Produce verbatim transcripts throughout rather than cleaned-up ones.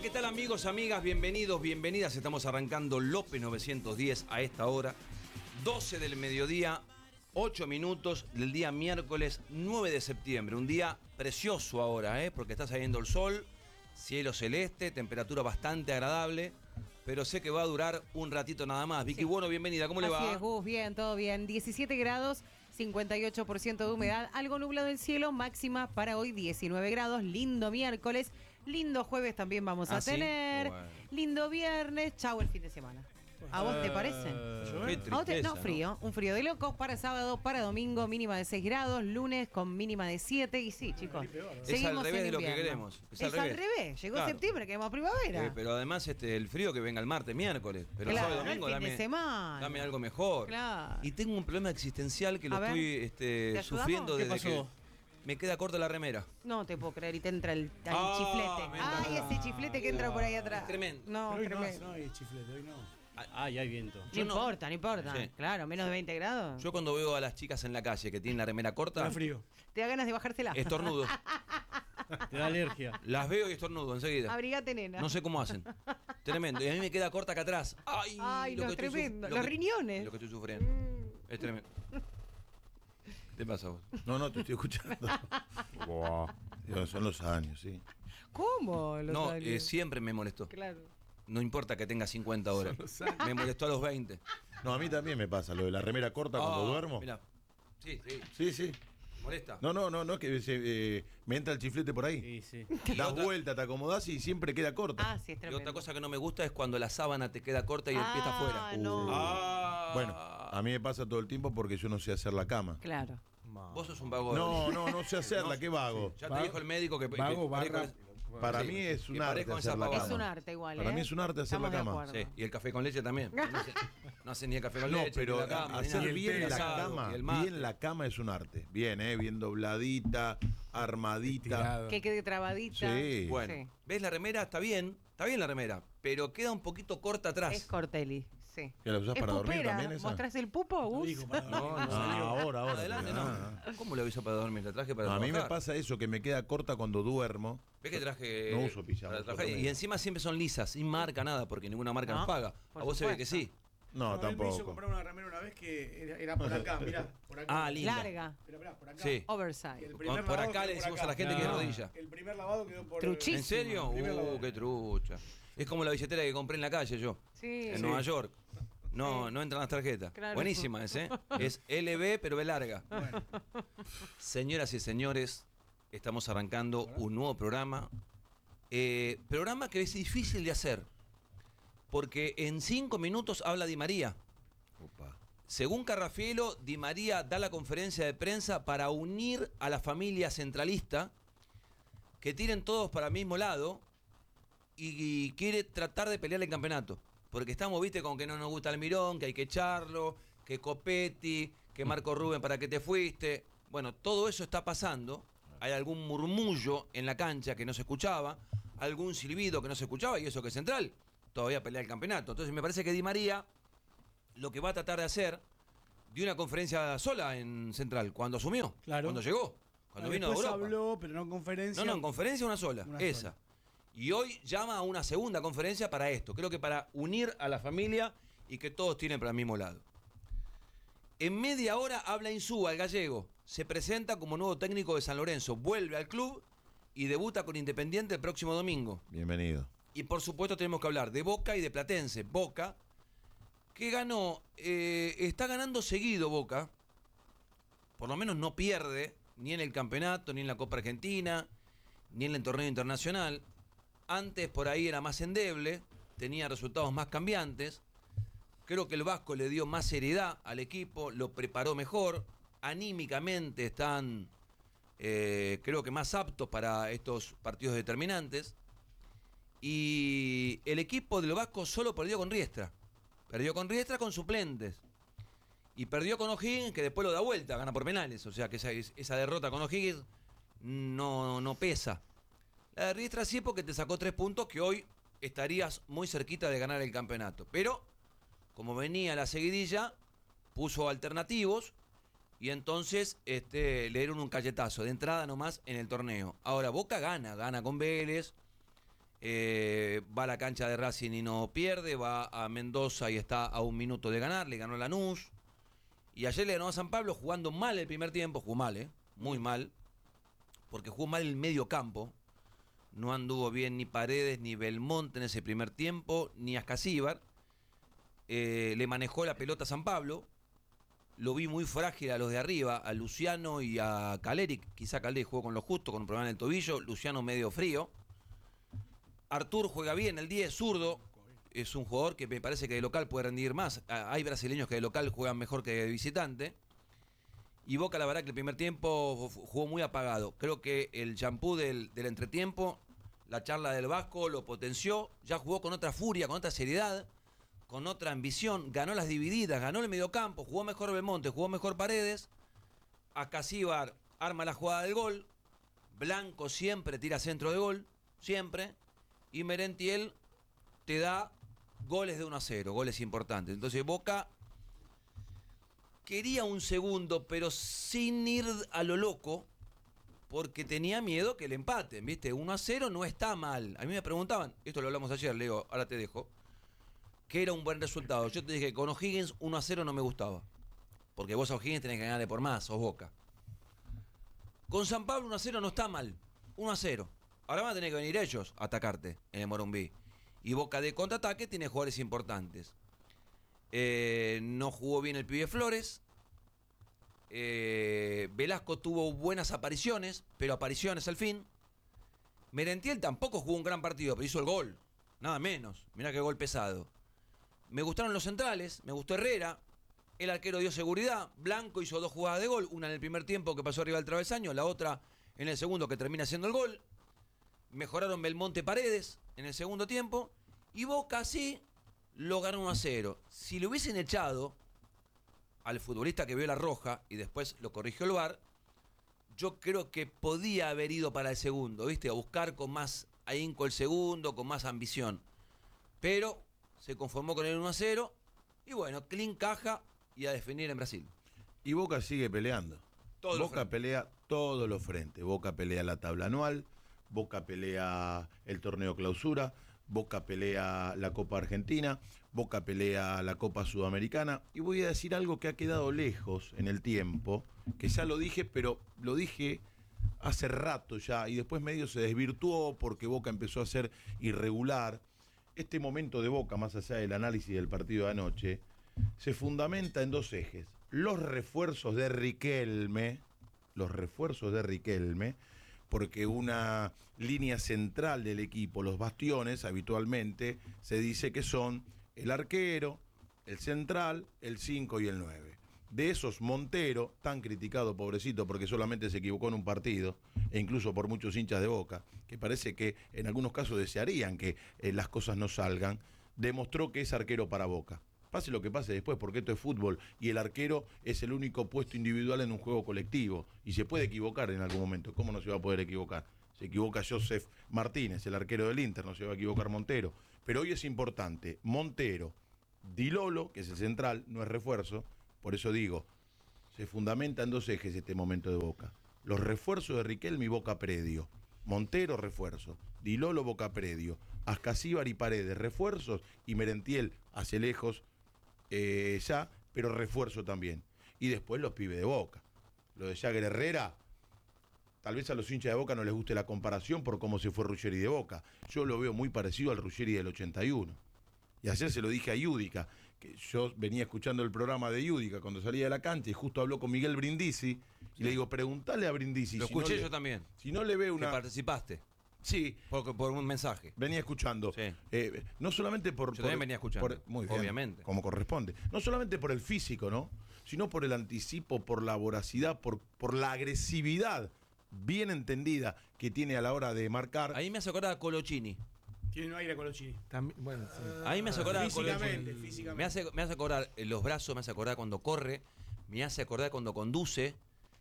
¿qué tal amigos, amigas? Bienvenidos, bienvenidas. Estamos arrancando López novecientos diez a esta hora. doce del mediodía, ocho minutos del día miércoles nueve de septiembre. Un día precioso ahora, ¿eh? Porque está saliendo el sol, cielo celeste, temperatura bastante agradable. Pero sé que va a durar un ratito nada más. Vicky, sí. Bueno, bienvenida. ¿Cómo le va? Así es, Gus, bien, todo bien. diecisiete grados, cincuenta y ocho por ciento de humedad, algo nublado el cielo, máxima para hoy diecinueve grados, lindo miércoles, lindo jueves también vamos a ¿Ah, tener, sí? Bueno. Lindo viernes, chau el fin de semana. ¿A vos te parece? Qué ¿A vos te- tristeza, no, frío, un frío de locos para sábado, para domingo, mínima de seis grados, lunes con mínima de siete y sí, chicos. Es al revés de lo que queremos. Es, es al revés, llegó Claro. septiembre, queremos primavera. Eh, pero además este, el frío que venga el martes, miércoles. Pero Claro, sábado y no el domingo fin de dame, semana. dame algo mejor. Claro. Y tengo un problema existencial que lo A ver, estoy este, ¿te ayudamos? sufriendo ¿Qué desde pasó? que me queda corta la remera. No te puedo creer, y te entra el, el Ah, chiflete. me entra. Ay, ese chiflete que entra por ahí atrás. Es tremendo. No, Pero hoy no, tremendo. no hay chiflete, hoy no. Ah, ya hay viento. No Yo no- importa, no importa. Sí. Claro, menos de veinte grados. Yo cuando veo a las chicas en la calle que tienen la remera corta, Está frío. Te da ganas de bajársela. estornudo. Te da alergia. Las veo y estornudo enseguida. Abrigate, nena. No sé cómo hacen. Tremendo. Y a mí me queda corta acá atrás. Ay, Ay, lo no, que estoy tremendo. suf- lo Los que- riñones. Lo que estoy sufriendo. Es tremendo. ¿Qué te pasa a vos? No, no, te estoy escuchando. Digo, son los años, sí. ¿Cómo? Los No, años? eh, siempre me molestó. Claro. No importa que tenga cincuenta horas. Me molestó a los veinte. No, a mí también me pasa lo de la remera corta cuando Ah, duermo. Mirá. Sí, sí. Sí, sí. Molesta. No, no, no, no, que se, eh, me entra el chiflete por ahí. Sí, sí. Das otra- vuelta, te acomodás y siempre queda corta. Ah, sí, es Y tremendo. otra cosa que no me gusta es cuando la sábana te queda corta y el pie está Ah, afuera. no. Ah. Bueno, a mí me pasa todo el tiempo porque yo no sé hacer la cama. Claro. Vos sos un vago. No, no, no sé hacerla, No, qué vago. Ya te dijo el médico que. que Vago, parezco- barra. Para Sí, mí es un que arte parezco hacer esa la pavada. Es un arte igual, Para ¿eh? mí es un arte hacer Estamos la de cama. acuerdo. Sí, y el café con leche también. No hace, no hace ni el café con No, leche. pero ni la cama, ni hacer nada. bien El la asado, cama, y el mate. bien la cama es un arte. Bien, eh, bien dobladita, armadita. Estirado. Que quede trabadita. Sí. Bueno, Sí. ¿ves la remera? Está bien, está bien la remera, pero queda un poquito corta atrás. Es Cortelli, sí. ¿Que la usás ¿Es para dormir pupera? también esa? ¿Mostrás el pupo, No Gus? dijo para No, dormir, no, Ah, salió. ahora, ahora. Adelante, Ah. no. ¿Cómo lo hizo para dormir? ¿La traje para No, a mí me trabajar? pasa eso, que me queda corta cuando duermo. ¿Ves que traje No uso pijama, para uso trabajar? remera. Y encima siempre son lisas, sin marca nada, porque ninguna marca No, nos paga. por A vos se ve que supuesto. sí. No, Él me hizo tampoco. comprar una remera una vez que era, era por acá, mirá. Por acá. Ah, linda. Larga. Pero mirá, por acá. Sí. Y Oversize. el Por- primer por lavado acá le quedó decimos acá. a la gente que es No. rodilla. El primer lavado quedó por. Truchísimo. ¿En serio? El primer Uh, lavado. qué trucha. Es como la billetera que compré en la calle yo. Sí. En Sí. Nueva York. No, Sí. no entran las tarjetas. Claro. Buenísima ese, ¿eh? Es L B, pero B larga. Bueno, Señoras y señores, estamos arrancando un nuevo programa. Eh, programa que es difícil de hacer. Porque en cinco minutos habla Di María. Opa. Según Carrafielo, Di María da la conferencia de prensa para unir a la familia centralista, que tiren todos para el mismo lado, y, y quiere tratar de pelear el campeonato. Porque estamos, viste, con que no nos gusta Almirón, que hay que echarlo, que Copetti, que Marco Rubén, ¿para qué te fuiste? Bueno, todo eso está pasando. Hay algún murmullo en la cancha que no se escuchaba, algún silbido que no se escuchaba, y eso que es Central todavía pelea el campeonato. Entonces me parece que Di María lo que va a tratar de hacer, dio una conferencia sola en Central, cuando asumió, Claro. cuando llegó, cuando Ah, vino de después Europa. habló, pero no en conferencia. No, no, en conferencia una sola, Una esa. sola. Y hoy llama a una segunda conferencia para esto, creo que para unir a la familia y que todos tienen para el mismo lado. En media hora habla Insúa, el gallego, se presenta como nuevo técnico de San Lorenzo, vuelve al club y debuta con Independiente el próximo domingo. Bienvenido. Y por supuesto tenemos que hablar de Boca y de Platense. Boca, que ganó, eh, está ganando seguido Boca, por lo menos no pierde, ni en el campeonato, ni en la Copa Argentina, ni en el torneo internacional. Antes por ahí era más endeble, tenía resultados más cambiantes. Creo que el Vasco le dio más seriedad al equipo, lo preparó mejor, anímicamente están, eh, creo que más aptos para estos partidos determinantes. Y el equipo del Vasco solo perdió con Riestra. Perdió con Riestra con suplentes. Y perdió con O'Higgins, que después lo da vuelta, gana por penales. O sea que esa, esa derrota con O'Higgins no, no pesa. La de Riestra sí, porque te sacó tres puntos que hoy estarías muy cerquita de ganar el campeonato. Pero, como venía la seguidilla, puso alternativos y entonces este, le dieron un cachetazo de entrada nomás en el torneo. Ahora Boca gana, gana con Vélez. Eh, va a la cancha de Racing y no pierde, va a Mendoza y está a un minuto de ganar, le ganó a Lanús. Y ayer le ganó a San Pablo jugando mal el primer tiempo, jugó mal, ¿eh? Muy mal, porque jugó mal el medio campo. No anduvo bien ni Paredes ni Belmonte en ese primer tiempo, ni Ascasíbar. Eh, le manejó la pelota a San Pablo. Lo vi muy frágil a los de arriba, a Luciano y a Caleri. Quizá Caleri jugó con lo justo, con un problema en el tobillo. Luciano medio frío. Artur juega bien, el diez, zurdo. Es un jugador que me parece que de local puede rendir más. Hay brasileños que de local juegan mejor que de visitante. Y Boca, la verdad que el primer tiempo jugó muy apagado. Creo que el champú del, del entretiempo, la charla del Vasco lo potenció. Ya jugó con otra furia, con otra seriedad, con otra ambición. Ganó las divididas, ganó el mediocampo, jugó mejor Belmonte, jugó mejor Paredes. Ascasíbar arma la jugada del gol. Blanco siempre tira centro de gol, siempre. Y Merentiel te da goles de uno a cero, goles importantes. Entonces Boca quería un segundo, pero sin ir a lo loco, porque tenía miedo que le empaten, ¿viste? uno a cero no está mal. A mí me preguntaban, esto lo hablamos ayer, Leo, ahora te dejo, que era un buen resultado. Yo te dije que con O'Higgins uno a cero no me gustaba, porque vos a O'Higgins tenés que ganarle por más, sos Boca. Con San Pablo uno a cero no está mal, uno a cero. Ahora van a tener que venir ellos a atacarte en el Morumbí. Y Boca de contraataque tiene jugadores importantes. Eh, no jugó bien el pibe Flores. Eh, Velasco tuvo buenas apariciones, pero apariciones al fin. Merentiel tampoco jugó un gran partido, pero hizo el gol. Nada menos. Mirá qué gol pesado. Me gustaron los centrales, me gustó Herrera. El arquero dio seguridad. Blanco hizo dos jugadas de gol. Una en el primer tiempo que pasó arriba del travesaño, la otra en el segundo que termina haciendo el gol. Mejoraron Belmonte Paredes en el segundo tiempo. Y Boca sí lo ganó uno a cero. Si le hubiesen echado al futbolista que vio la roja y después lo corrigió el V A R, yo creo que podía haber ido para el segundo, ¿viste? A buscar con más ahínco el segundo, con más ambición. Pero se conformó con el uno a cero. Y bueno, clean caja y a definir en Brasil. Y Boca sigue peleando. Todos los Boca frentes. pelea todos los frentes. Boca pelea la tabla anual. Boca pelea el torneo clausura. Boca pelea la Copa Argentina, Boca pelea la Copa Sudamericana, y voy a decir algo que ha quedado lejos en el tiempo, que ya lo dije, pero lo dije hace rato ya, y después medio se desvirtuó porque Boca empezó a ser irregular. Este momento de Boca, más allá del análisis del partido de anoche, se fundamenta en dos ejes. Los refuerzos de Riquelme, los refuerzos de Riquelme, porque una línea central del equipo, los bastiones, habitualmente se dice que son el arquero, el central, el cinco y el nueve. De esos, Montero, tan criticado, pobrecito, porque solamente se equivocó en un partido, e incluso por muchos hinchas de Boca, que parece que en algunos casos desearían que eh, las cosas no salgan, demostró que es arquero para Boca. Pase lo que pase después, porque esto es fútbol y el arquero es el único puesto individual en un juego colectivo y se puede equivocar en algún momento. ¿Cómo no se va a poder equivocar? Se equivoca Joseph Martínez, el arquero del Inter, no se va a equivocar Montero. Pero hoy es importante, Montero, Di Lolo, que es el central, no es refuerzo, por eso digo, se fundamenta en dos ejes este momento de Boca. Los refuerzos de Riquelme y Boca Predio. Montero, refuerzo. Di Lolo, Boca Predio. Ascasíbar y Paredes, refuerzos. Y Merentiel, hacia lejos, Eh, ya, pero refuerzo también. Y después los pibes de Boca. Lo de Jagger Herrera, tal vez a los hinchas de Boca no les guste la comparación por cómo se fue Ruggeri de Boca. Yo lo veo muy parecido al Ruggeri del ochenta y uno. Y ayer se lo dije a Yudica, que yo venía escuchando el programa de Yudica cuando salía de la cancha y justo habló con Miguel Brindisi. Y le digo, preguntale a Brindisi. Lo si escuché no le, yo también. Si no le ve una... Que participaste. Sí. Por, por un mensaje. Venía escuchando. Sí. Eh, no solamente por... Yo por, también venía escuchando, por- muy bien, obviamente. como corresponde. No solamente por el físico, ¿no? Sino por el anticipo, por la voracidad, por, por la agresividad bien entendida que tiene a la hora de marcar. Ahí me hace acordar a Colochini. Tiene un aire Colochini. También, bueno, sí. Ahí me hace acordar a Físicamente, Colochini. físicamente. Me hace, me hace acordar eh, los brazos, me hace acordar cuando corre, me hace acordar cuando conduce.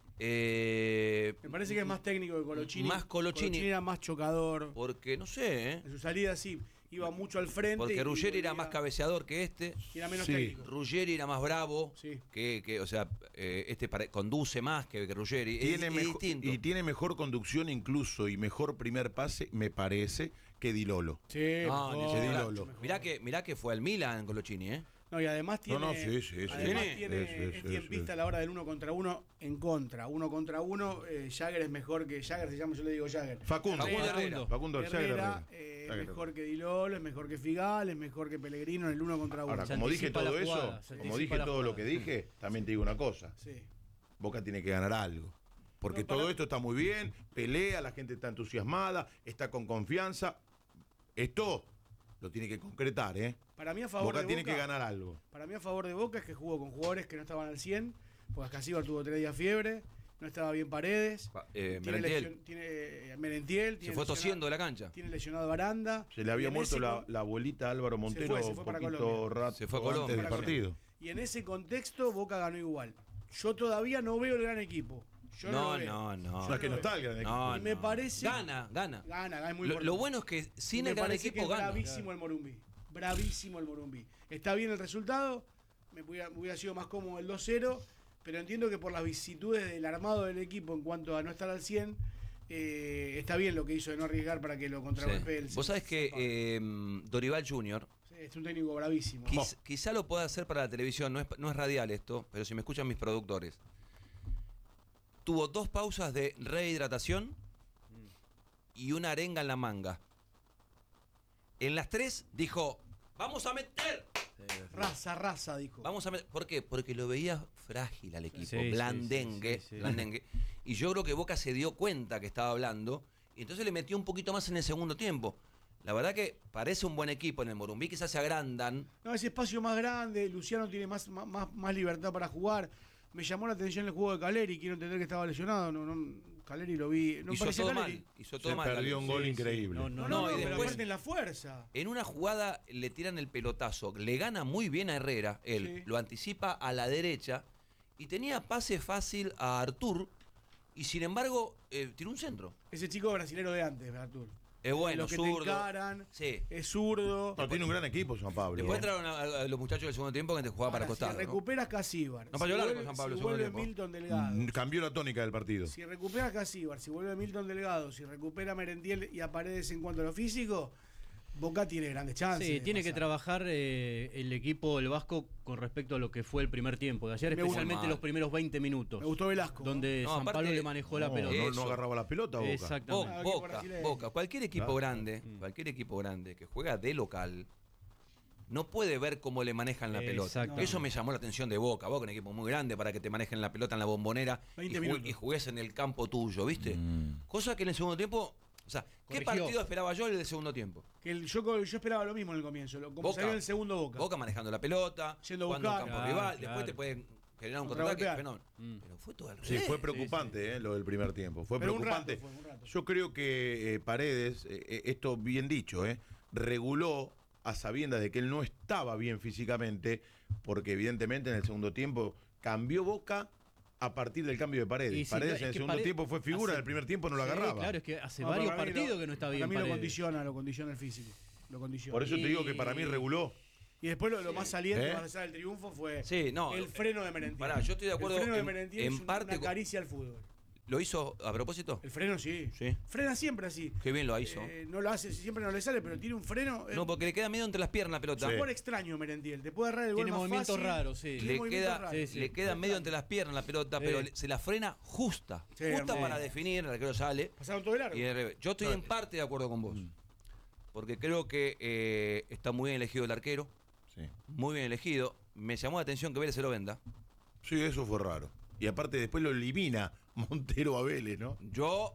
Eh, Me parece que es más técnico que Colochini. Más Colochini. Colochini era más chocador. Porque, no sé, ¿eh? En su salida sí. iba mucho al frente. Porque y- Ruggeri y era volvía- más cabeceador que este. y era menos Sí. técnico. Ruggeri era más bravo. Sí. Que, que, o sea, eh, este pare- conduce más que, que Ruggeri. Es, Tiene es mejo- distinto. y tiene mejor conducción incluso y mejor primer pase, me parece, que Di Lolo. Sí, No, mejor, ni se siquiera. Lolo. mejor. Mirá que, mirá que fue al Milan Colochini, ¿eh? No, y además tiene. no, sí, sí, sí. Además ¿Tiene? tiene, Sí, sí, es sí, tiempista sí. a la hora del uno contra uno en contra. Uno contra uno, eh, Jagger es mejor que. Jagger se llama, yo le digo Jagger. Facundo. Facundo Herrera. Facundo Herrera. Herrera eh, es Herrera. mejor que Di Lolo, es mejor que Figal, es mejor que Pellegrino en el uno contra uno. Ahora, Se como dije anticipa todo la eso, jugada, se como anticipa dije la todo lo jugada. que dije, también te digo una cosa. Sí. Boca tiene que ganar algo. Porque No, para- todo esto está muy bien, pelea, la gente está entusiasmada, está con confianza. Esto lo tiene que concretar, ¿eh? Para mí a favor Boca de tiene Boca, que ganar algo. Para mí a favor de Boca es que jugó con jugadores que no estaban al cien, porque Ascasíbar tuvo tres días fiebre, no estaba bien Paredes, Pa- eh, tiene, Merentiel. lesión- tiene eh, Merentiel, Se tiene fue lesionado- tosiendo de la cancha. tiene lesionado a Baranda. Se le había y en muerto ese la, con- la abuelita Álvaro Montero fue, se fue un para poquito Colombia. rato Se fue a antes Colombia. del Para partido. Y en ese contexto Boca ganó igual. Yo todavía no veo el gran equipo. Yo no, No, lo veo. no, no. No es que no está el gran equipo. No, Y me no. parece- Gana, gana. Gana, gana, es muy Lo, importante. lo bueno es que sin Me el gran parece equipo que es gana. bravísimo el Morumbí. Bravísimo el Morumbí. Está bien el resultado. Me hubiera, hubiera sido más cómodo el dos cero. Pero entiendo que por las vicisitudes del armado del equipo en cuanto a no estar al cien, eh, está bien lo que hizo de no arriesgar para que lo Sí. contragolpee el Vos sabés que eh, Dorival junior, Sí, es un técnico bravísimo. quiz- quizá lo pueda hacer para la televisión, no es, no es radial esto, pero si me escuchan mis productores. Tuvo dos pausas de rehidratación y una arenga en la manga. En las tres dijo, vamos a meter. Raza, raza, dijo. Vamos a meter. ¿Por qué? Porque lo veía frágil al equipo, Sí, sí, blandengue, sí, sí, sí. blandengue. Y yo creo que Boca se dio cuenta que estaba hablando y entonces le metió un poquito más en el segundo tiempo. La verdad que parece un buen equipo en el Morumbí, quizás se agrandan. No, ese espacio más grande, Luciano tiene más, más, más- más libertad para jugar. Me llamó la atención el juego de Caleri, quiero entender que estaba lesionado. No, no, Caleri lo vi. No hizo parecía todo Caleri. mal. Hizo todo Se mal. perdió un gol Sí, sí. increíble. No, No, no, no, No, y no, pero después- aparte en la fuerza. En una jugada le tiran el pelotazo, le gana muy bien a Herrera, él Sí. lo anticipa a la derecha y tenía pase fácil a Artur y sin embargo eh, tiró un centro. Ese chico brasilero de antes, Artur. Es bueno, Los que te zurdo. encaran, Sí. es zurdo. No, tiene un gran equipo San Pablo. Después ¿eh? entraron a, a- a los muchachos del segundo tiempo que te jugaba para Ahora, costado. si ¿no? recuperas Casíbar, No, para si llorar vuelve, con San Pablo si segundo vuelve tiempo. Milton Delgado, Mm, Cambió la tónica del partido. si recupera Casíbar, si vuelve Milton Delgado, si recupera Merentiel y a Paredes en cuanto a lo físico, Boca tiene grandes chances. Sí, de tiene que pasar. trabajar eh, el equipo, el Vasco, con respecto a lo que fue el primer tiempo de ayer, Me gusta especialmente más. los primeros veinte minutos. Me gustó Velasco. Donde No, San aparte- Pablo le manejó la No, pelota. no, no Eso. agarraba la pelota Boca. Exactamente. Bo- Ah, equipo Boca, brasileño. Boca, cualquier equipo Claro. grande, cualquier equipo grande que juega de local, no puede ver cómo le manejan la pelota. Exactamente. Eso me llamó la atención de Boca. Boca, un equipo muy grande para que te manejen la pelota en la bombonera y, veinte ju- minutos. y jugues en el campo tuyo, ¿viste? Mm. Cosa que en el segundo tiempo, o sea, ¿qué Corrigió. partido esperaba yo del segundo tiempo? Que el- yo, yo esperaba lo mismo en el comienzo, lo- como Boca. salió en el segundo Boca. Boca manejando la pelota, Yendo a jugando a un buscar. campo Claro, rival, claro. después te pueden generar un Contragolpear. contraataque, fenómeno. Mm. Pero fue todo al Sí, revés. fue preocupante eh, lo del primer tiempo. Fue Pero un preocupante. rato fue, un rato. Yo creo que eh, Paredes, eh, eh, esto bien dicho, eh, reguló a sabiendas de que él no estaba bien físicamente, porque evidentemente en el segundo tiempo cambió Boca a partir del cambio de Paredes. Y sí, Paredes es en el que segundo Paredes tiempo fue figura, hace- en el primer tiempo no lo Sí, agarraba. claro, es que hace No, varios para mí partidos lo- que no está para bien. mí lo Paredes. condiciona, lo condiciona el físico. Lo condiciona. Por eso te Y- digo que para mí reguló. Y después lo, lo más saliente, ¿Eh? más allá del triunfo, fue Sí, no. el freno de Merentiel. Pará, yo estoy de acuerdo El freno de en- Merentiel en es una, parte una con- caricia al fútbol. ¿Lo hizo a propósito? El freno sí. Sí. Frena siempre así. Qué bien lo hizo. Eh, no lo hace, siempre no le sale, pero tiene un freno. eh, No, porque le queda medio entre las piernas la pelota. Sí. Por extraño Merentiel. Te puede agarrar el gol Tiene más movimientos fácil. raros, sí. Tiene Le movimientos queda, raros. Sí, sí. le queda medio entre las piernas la pelota, Sí. pero le- se la frena justa. Sí, justa hermoso. para definir, el arquero sale. Pasaron todo de largo. Y de revés. Yo estoy No, en parte de acuerdo con vos. Porque creo que eh, está muy bien elegido el arquero. Sí. Muy bien elegido. Me llamó la atención que Vélez se lo venda. Sí, eso fue raro. Y aparte después lo elimina Montero a Vélez, ¿no? Yo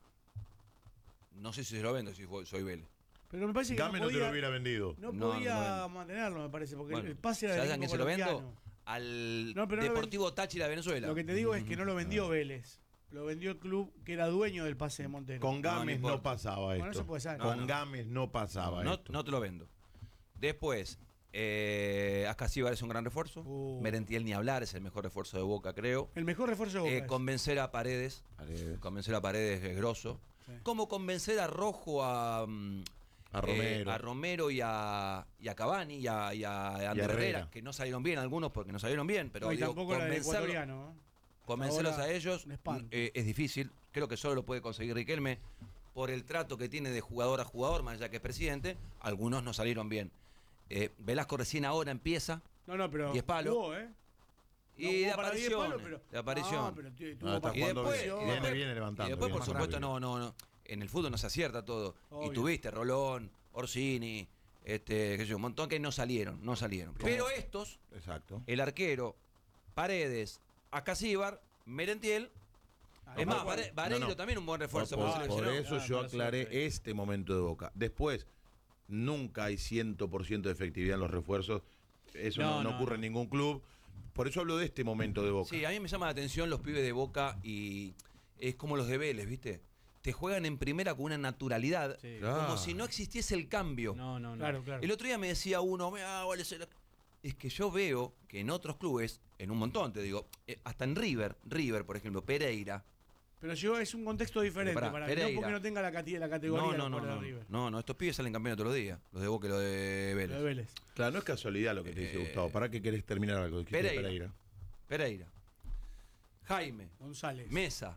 no sé si se lo vendo si fue- soy Vélez. Pero me parece que Game no no te podía, lo hubiera vendido. no No, podía no lo vendo. mantenerlo, me parece, porque Bueno, el pase era del ¿sabes a quién equipo se lo vendo? colombiano. Al No, pero no lo Deportivo Táchira de Venezuela. Lo que te digo es que no lo vendió Vélez. Lo vendió el club que era dueño del pase de Montero. Con No, no Gámez no, importa. pasaba Bueno, esto. eso puede ser. Con No, no. Gámez no pasaba no, esto. no te lo vendo. Después, eh, Ascasíbar es un gran refuerzo. Uh. Merentiel ni hablar, es el mejor refuerzo de Boca, creo. El mejor refuerzo de Boca. Eh, es. convencer a Paredes. Paredes. Convencer a Paredes es grosso. Sí. Como convencer a Rojo a, mm, A Romero. eh, a Romero y a, y a Cavani y a, y a Ander Herrera. Herrera, que no salieron bien algunos porque no salieron bien, pero No, y digo, tampoco la del convencerlo- ecuatoriano. ¿eh? convencerlos Ahora, a ellos un espanto. eh, es difícil. Creo que solo lo puede conseguir Riquelme por el trato que tiene de jugador a jugador, más allá que es presidente. Algunos no salieron bien. Eh, Velasco recién ahora empieza No, no, pero diez palos. jugó, ¿eh? No, y de jugó para diez aparición. palos, pero- De aparición. No, pero tu- tuvo No, está Y jugando después- bien. y Viene, después- viene levantando. Y después, viene por supuesto, levantando. no, no, no. En el fútbol no se acierta todo. Obvio. Y tuviste Rolón, Orsini, este, qué sé yo, un montón que no salieron, no salieron. Pero estos, Exacto. el arquero, Paredes, Acasíbar, Merentiel, Ahí es más, va. Vare- Vareiro No, no. también un buen Por, refuerzo. por- para la por selección. eso Ah, yo mala aclaré suerte. este momento de Boca. Después, nunca hay cien por ciento de efectividad en los refuerzos. Eso no, No, no no, ocurre no. en ningún club. Por eso hablo de este momento de Boca. Sí, a mí me llama la atención los pibes de Boca y es como los de Vélez, ¿viste? Te juegan en primera con una naturalidad, Sí. Claro. como si no existiese el cambio. No, no, no. Claro, claro. El otro día me decía uno, "Ah, vale, se la-". es que yo veo que en otros clubes, en un montón, te digo, eh, hasta en River, River, por ejemplo, Pereira. Pero yo es un contexto diferente Pará, para mí, no Pereira. porque no tenga la, cati- la categoría No, de no, los no, jugadores no, de River. no, no, estos pibes salen campeones todos los días, los de Boca y los de Lo Vélez. de Vélez. Claro, no es casualidad lo que te dice Eh, Gustavo. ¿Para qué querés terminar algo? Dijiste Pereira. Pereira. Pereira, Jaime, González. Mesa,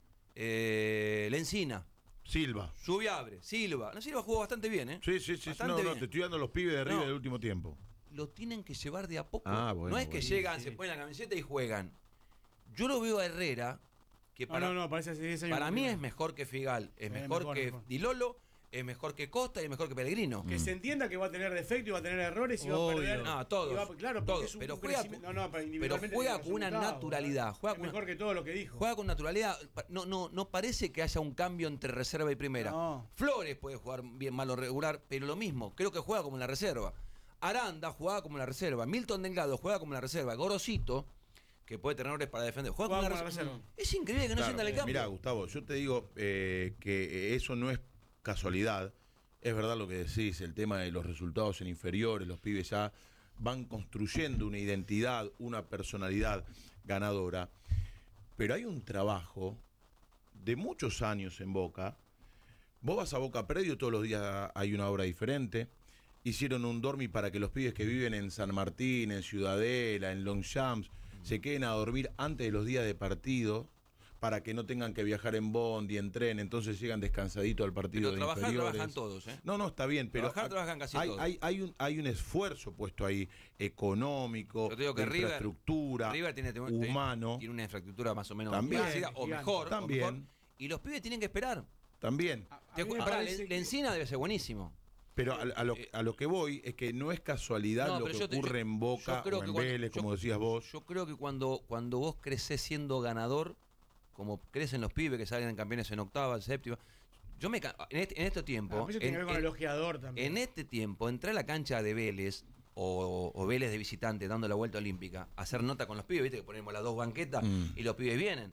eh, Lencina, Silva. Subiabre, Silva. No, Silva jugó bastante bien, ¿eh? Sí, sí, sí. Bastante No, no, bien. te estoy dando los pibes de River No. del último tiempo. Lo tienen que llevar de a poco. Ah, bueno, no es que bueno. llegan, Sí. se ponen la camiseta y juegan. Yo lo veo a Herrera, que No, para, no, no, parece hace diez años. para que mí no. es mejor que Figal, es Eh, mejor, mejor, que mejor. Di Lolo, es mejor que Costa y es mejor que Pellegrino. Que se entienda que va a tener defectos y va a tener errores y va a Obvio. perder. No, todos, y va- claro, porque todos, es un pero juega crecimiento- con- no, no, pero, pero individualmente juega tiene con una resultados, naturalidad, ¿verdad? juega Es con- mejor que todo lo que dijo. Juega con naturalidad. Pa- No, no, no parece que haya un cambio entre reserva y primera. No. Flores puede jugar bien, mal o regular, pero lo mismo. Creo que juega como en la reserva. Aranda jugaba como en la reserva. Milton Delgado juega como en la reserva. Gorosito, que puede tener errores para defender, juega como Juega en la como en la reserva. reserva. Es increíble que no Claro, sientan el cambio. Mirá, Gustavo, yo te digo eh, que eso no es casualidad. Es verdad lo que decís, el tema de los resultados en inferiores, los pibes ya van construyendo una identidad, una personalidad ganadora. Pero hay un trabajo de muchos años en Boca. Vos vas a Boca Predio, todos los días hay una obra diferente. Hicieron un dormi para que los pibes que viven en San Martín, en Ciudadela, en Longchamps, se queden a dormir antes de los días de partido, para que no tengan que viajar en bondi, en tren, entonces llegan descansaditos al partido Pero de trabajar, inferiores. trabajan todos, ¿eh? No, no, está bien, pero Trabajar, trabajan casi hay, todos. hay, hay, un, hay un esfuerzo puesto ahí, económico, Yo te digo que de River- infraestructura, River tiene, tiene- humano, tiene una infraestructura más o menos También. parecida, o Gigante. mejor, o También. mejor. Y los pibes tienen que esperar. también. A- a Te mí ju- me ahora, parece Len- que- Lencina debe ser buenísimo. Pero a, a lo, a lo que voy es que no es casualidad No, lo pero que yo te- ocurre yo- en Boca yo creo o que en cuando- Vélez, yo- como decías vos. Yo creo que cuando, cuando vos creces siendo ganador, como crecen los pibes que salen en campeones en octava, séptima, yo me ca- en este, en este Ah, tiempo, pero eso tiene en, que ver con en- el ojeador también. en este tiempo, entré a la cancha de Vélez o, o Vélez de visitante dando la vuelta olímpica, a hacer nota con los pibes, viste que ponemos las dos banquetas Mm. y los pibes vienen.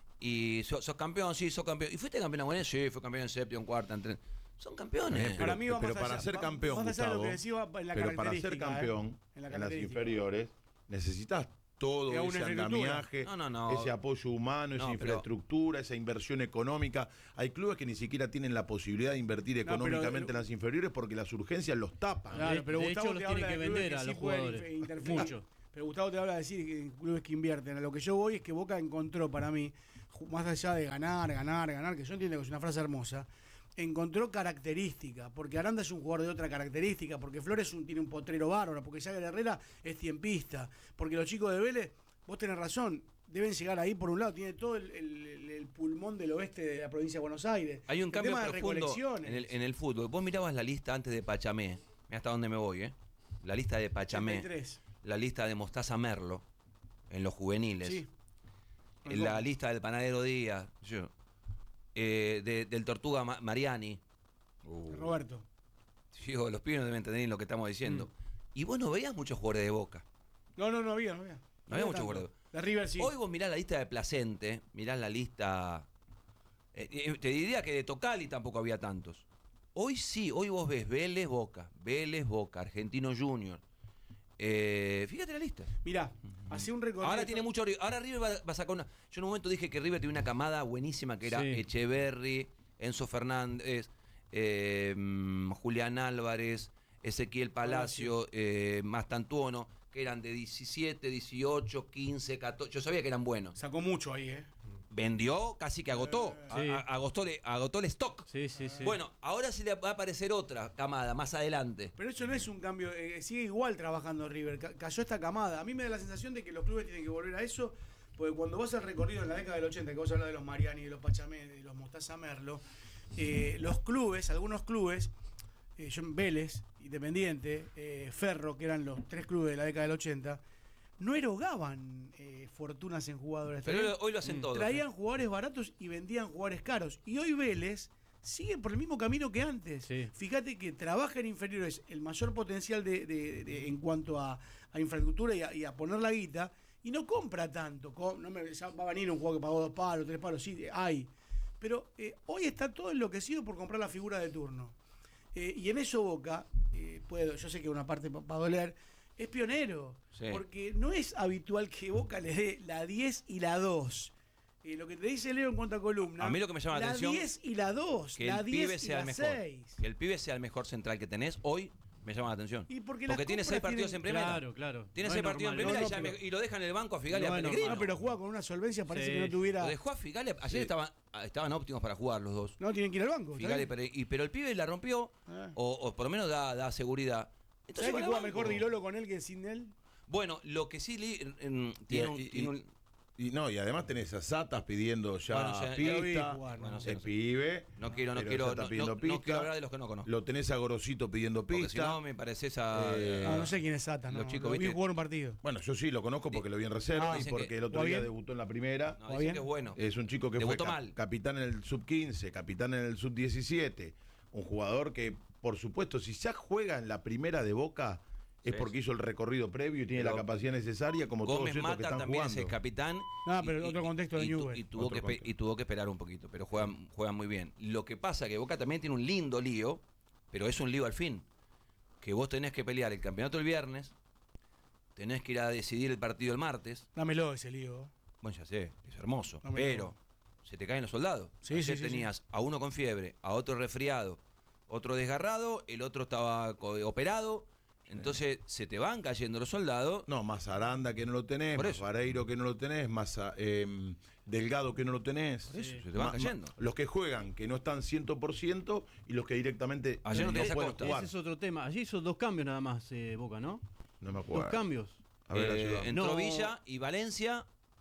Y sos, sos campeón, sí, sos campeón. ¿Y fuiste campeón en Sí, fue campeón en séptima, en cuarta, en tres. Son campeones. Eh, pero, Para mí va pero más para allá, ser va- campeón, más allá de lo Gustavo, que decís, va en la pero para ser característica, ¿eh? campeón En la en, las característica. inferiores necesitas todo Que ese una infraestructura. andamiaje, No, no, no. ese apoyo humano, esa No, pero- infraestructura, esa inversión económica. Hay clubes que ni siquiera tienen la posibilidad de invertir pero- económicamente en las inferiores porque las urgencias los tapan. Claro, De- pero de Gustavo hecho, te los habla tiene que de clubes vender a sí los pueden jugadores. inf- interferir. Mucho. Pero Gustavo te habla de decir que clubes que invierten. A lo que yo voy es que Boca encontró para mí, ju- más allá de ganar, ganar, ganar, que yo entiendo que es una frase hermosa, encontró característica, porque Aranda es un jugador de otra característica, porque Flores un- tiene un potrero bárbaro, porque Jagger Herrera es tiempista, porque los chicos de Vélez, vos tenés razón, deben llegar ahí por un lado, tiene todo el, el- el pulmón del oeste de la provincia de Buenos Aires. Hay un El cambio tema de profundo recolecciones. en el, en el fútbol. Vos mirabas la lista antes de Pachamé. Mira hasta dónde me voy, ¿eh? La lista de Pachamé. ochenta y tres. La lista de Mostaza Merlo en los juveniles. Sí. en la lista del Panadero Díaz. Yo, eh, de- del Tortuga Ma- Mariani. Uh, Roberto. Digo, los pibes no deben entender lo que estamos diciendo. Mm. Y vos no veías muchos jugadores de Boca. No, no, no había, no había. No había muchos tanto. jugadores. De River sí. Hoy vos mirás la lista de Placente, mirás la lista... eh, eh, te diría que de Tocali tampoco había tantos. Hoy sí, hoy vos ves Vélez, Boca, Vélez, Boca, Argentino Junior. Eh, fíjate la lista. Mirá, hacía un recorrido. Ahora tiene mucho. Ahora River va, va a sacar una. Yo en un momento dije que River tenía una camada buenísima que era Sí. Echeverry, Enzo Fernández, eh, mm, Julián Álvarez, Ezequiel Palacio, eh, Mastantuono, que eran de diecisiete, dieciocho, quince, catorce. Yo sabía que eran buenos. Sacó mucho ahí, ¿eh? Vendió, casi que agotó. Sí. A- a- agotó, le- agotó el stock. Sí, sí, sí. Bueno, ahora sí le va a aparecer otra camada más adelante. Pero eso no es un cambio, eh, sigue igual trabajando River, ca- cayó esta camada. A mí me da la sensación de que los clubes tienen que volver a eso, porque cuando vas al recorrido en la década del ochenta, que vos hablas de los Mariani, de los Pachamé, de los Mostaza Merlo, eh, los clubes, algunos clubes, eh, yo, Vélez, Independiente, eh, Ferro, que eran los tres clubes de la década del ochenta, no erogaban eh, fortunas en jugadores. Pero Traían- hoy lo hacen todos. Traían jugadores baratos y vendían jugadores caros. Y hoy Vélez sigue por el mismo camino que antes. Sí. Fíjate que trabaja en inferiores el mayor potencial de, de- de- en cuanto a, a infraestructura y a, y a poner la guita y no compra tanto. Com- no me, ya va a venir un juego que pagó dos palos, tres palos, sí, hay. Pero eh, hoy está todo enloquecido por comprar la figura de turno. Eh, y en eso Boca, eh, puedo, yo sé que una parte va a doler, es pionero. Sí. Porque no es habitual que Boca le dé la diez y la dos. Eh, lo que te dice Leo en cuanto a columna. A mí lo que me llama la atención La diez y la dos. Que La el pibe diez y sea el la mejor. seis. Que el pibe sea el mejor central que tenés hoy me llama la atención. Y porque las tiene seis compras partidos tienen- en primera. Claro, claro. Tiene No seis es partidos en normal. primera No, y, ya no, me- pero- y lo deja en el banco a Figali No a es Pellegrino. No, pero juega con una solvencia, parece Sí. que no tuviera. Lo dejó a Figali. Ayer Sí. estaban, estaban óptimos para jugar los dos. No, tienen que ir al banco. Figali, ¿sabes? pero, y- pero el pibe la rompió, Ah. o, o por lo menos da, da seguridad. Entonces ¿Sabes que van al juega banco. mejor Dilolo con él que sin él? Bueno, lo que sí li- en- tiene, un, y- tiene un- Y no, y además tenés a Satas pidiendo ya Bueno, ya- ya lo vi pista, jugar, bueno, ¿no? sé, el no sé. pibe. No quiero, no pero quiero, ya está no, pidiendo no- no pista. quiero hablar de los que no conozco. Lo tenés a Gorosito pidiendo Porque pista. si no me pareces a. Eh, Ah, no sé quién es Sata, no. los chicos, Lo vi ¿viste? jugar un partido. Bueno, yo sí lo conozco porque lo vi en reserva Ah, y dicen porque que- el otro ¿juega día bien? debutó en la primera. No, ¿Va dicen bien? que es bueno. Es un chico que Debutó fue cap- mal. capitán en el sub quince, capitán en el sub diecisiete. Un jugador que, por supuesto, si ya juega en la primera de Boca, es Sí. porque hizo el recorrido previo y tiene Pero la capacidad necesaria, como todos Gómez estos que Mata están también jugando. es el capitán. No, pero otro contexto de y tu- Newell's. y tuvo, Otro que, espe- contexto. y tuvo que esperar un poquito, pero juegan, juegan muy bien. Lo que pasa que Boca también tiene un lindo lío, pero es un lío al fin. Que vos tenés que pelear el campeonato el viernes, tenés que ir a decidir el partido el martes. Dámelo ese lío. Bueno, ya sé, es hermoso, No me pero digas. se te caen los soldados. Sí, Ayer sí, sí, tenías a uno con fiebre, a otro resfriado, otro desgarrado, el otro estaba co- operado. Entonces se te van cayendo los soldados. No, más Aranda que no lo tenés, Por más eso. Vareiro que no lo tenés, más ah, em, Delgado que no lo tenés. Por eso, Sí. se te van Ma- ma- cayendo. los que juegan, que no están cien por ciento y los que directamente Ayer no no tenías a pueden Costa. jugar. Ese es otro tema. Allí hizo dos cambios nada más, eh, Boca, ¿no? No me acuerdo. Dos cambios. A ver, Eh, ayúdame. entró No. Villa y Valencia.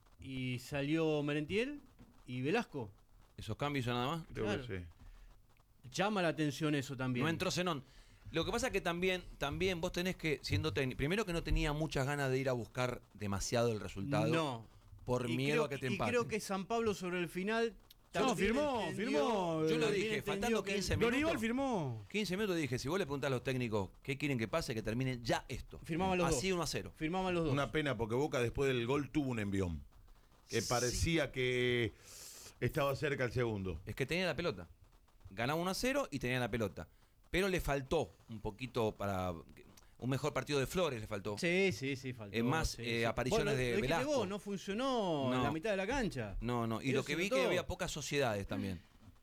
Y salió Merentiel y Velasco. Esos cambios son nada más. Creo claro. que sí. Llama la atención eso también. No entró Zenón. Lo que pasa es que también, también vos tenés que, siendo técnico, primero que no tenía muchas ganas de ir a buscar demasiado el resultado. No. Por Y miedo creo- a que te Y empaten. creo que San Pablo sobre el final. No, también firmó, entendió- firmó. Yo lo también dije, entendió faltando que- quince minutos. Dorival firmó. quince minutos dije, si vos le preguntás a los técnicos qué quieren que pase, que termine ya esto. Firmaban los Así dos. uno a cero. Firmaban los dos. Una pena porque Boca después del gol tuvo un envión. Que Sí. parecía que estaba cerca el segundo. Es que tenía la pelota. Ganaba uno a cero y tenía la pelota. Pero le faltó un poquito para... Un mejor partido de Flores le faltó. Sí, sí, sí, faltó. Es más, sí, eh, sí. apariciones Vos lo- de lo dijiste Velasco. vos, no funcionó No. en la mitad de la cancha. No, no. Y Eso lo que se vi notó. que había pocas sociedades también.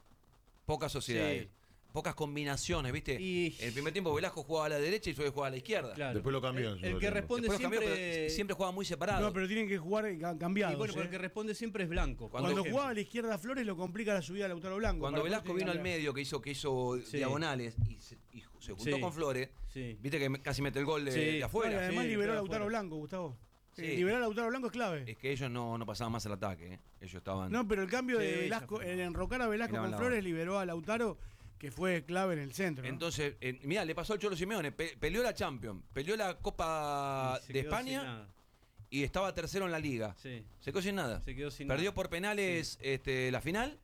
Pocas sociedades. Sí. Pocas combinaciones, ¿viste? Y- En el primer tiempo Velasco jugaba a la derecha y Flores jugaba a la izquierda. Claro. Después lo cambió en El, su el que tiempo. responde Después los cambió, siempre. pero siempre jugaba muy separado. No, pero tienen que jugar eh, ca- y cambiados. bueno, pero eh. el que responde siempre es Blanco. Cuando- Cuando por jugaba a ejemplo. la izquierda Flores lo complica la subida a Lautaro Blanco. Cuando Para Velasco Flores vino al tiene que medio, que hizo, que hizo Sí. diagonales y se, y se juntó Sí. con Flores, Sí. viste que me- casi mete el gol de, Sí. de cambiar. No, y afuera. además Sí, liberó a queda Lautaro afuera. Blanco, Gustavo. Sí. Eh, liberar a Lautaro Blanco es clave. Es que ellos no, no pasaban más al ataque. ¿eh? Ellos estaban... No, pero el cambio Sí, de ya Velasco, fue. el enrocar a Velasco Miraban con la Flores banda. liberó a Lautaro, que fue clave en el centro. ¿no? Entonces, eh, mirá, le pasó al Cholo Simeone. Pe- peleó la Champions, peleó la Copa Y se de quedó sin España nada. y estaba tercero en la Liga. Sí. Se quedó sin nada. Se quedó sin Perdió nada. por penales este, la final.